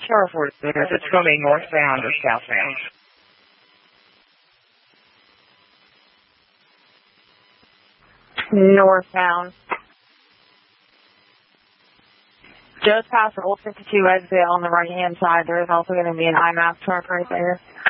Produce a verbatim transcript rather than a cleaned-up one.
Carrefour there. It's coming northbound or southbound? Northbound. Just past the old fifty-two exit on the right-hand side, there is also going to be an I M A P truck right there.